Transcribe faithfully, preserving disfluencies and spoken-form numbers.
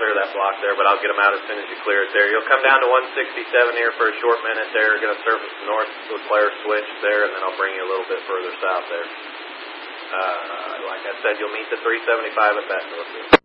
clear that block there, but I'll get them out as soon as you clear it there. You'll come down to one sixty-seven here for a short minute there. Going to surface north LeClaire switch there, and then I'll bring you a little bit further south there. Uh, like I said, you'll meet the three seventy-five at that north.